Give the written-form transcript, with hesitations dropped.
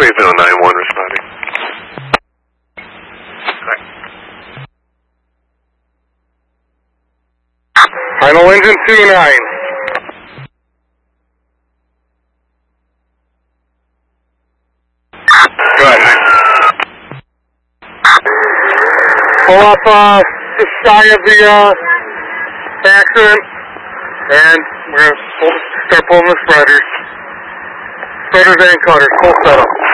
Cleveland 9-1 responding. Final engine 2-9. Go ahead. Pull up just shy of the accident, and we're going to start pulling the spreaders. Spreaders and cutters, full setup.